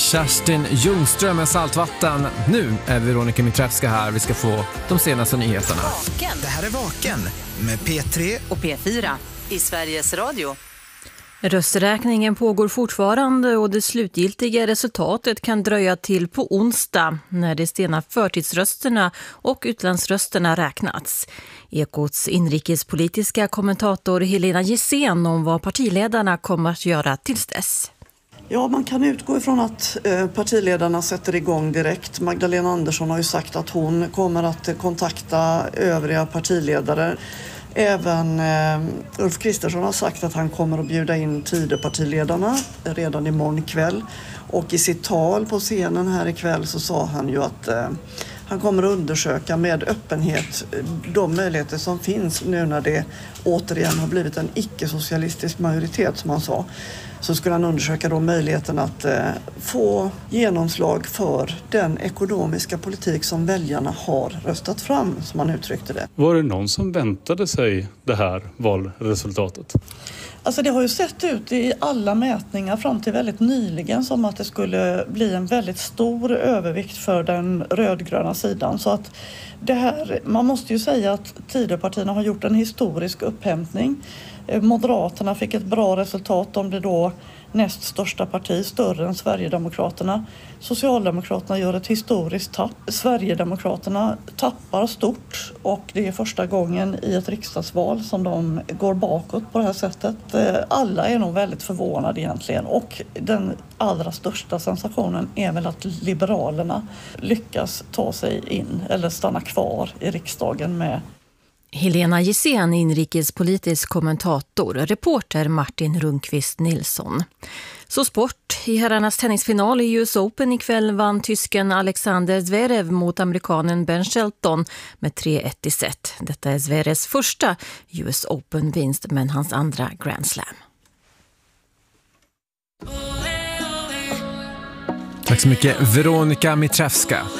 Kerstin Ljungström med Saltvatten. Nu är Veronica Mitrevska här. Vi ska få de senaste nyheterna. Det här är Vaken med P3 och P4 i Sveriges Radio. Rösträkningen pågår fortfarande och det slutgiltiga resultatet kan dröja till på onsdag när de sena förtidsrösterna och utlandsrösterna räknats. Ekots inrikespolitiska kommentator Helena Gissén om vad partiledarna kommer att göra tills dess. Ja, man kan utgå ifrån att partiledarna sätter igång direkt. Magdalena Andersson har ju sagt att hon kommer att kontakta övriga partiledare. Även Ulf Kristersson har sagt att han kommer att bjuda in Tidöpartiledarna redan imorgon kväll. Och i sitt tal på scenen här ikväll så sa han ju att han kommer att undersöka med öppenhet de möjligheter som finns nu när det återigen har blivit en icke-socialistisk majoritet, som han sa. Så skulle han undersöka då möjligheten att få genomslag för den ekonomiska politik som väljarna har röstat fram, som han uttryckte det. Var det någon som väntade sig det här valresultatet? Alltså det har ju sett ut i alla mätningar fram till väldigt nyligen som att det skulle bli en väldigt stor övervikt för den rödgröna sidan. Så att det här, man måste ju säga att Tidöpartierna har gjort en historisk upphämtning. Moderaterna fick ett bra resultat, de blir då näst största parti, större än Sverigedemokraterna. Socialdemokraterna gör ett historiskt tapp. Sverigedemokraterna tappar stort och det är första gången i ett riksdagsval som de går bakåt på det här sättet. Alla är nog väldigt förvånade egentligen, och den allra största sensationen är väl att Liberalerna lyckas ta sig in eller stanna kvar i riksdagen med. Helena Gissén, inrikespolitisk kommentator, reporter Martin Rundqvist Nilsson. Så sport. I herrarnas tennisfinal i US Open ikväll vann tysken Alexander Zverev mot amerikanen Ben Shelton med 3-1 i set. Detta är Zverevs första US Open-vinst, men hans andra Grand Slam. Tack så mycket, Veronica Mitrevska.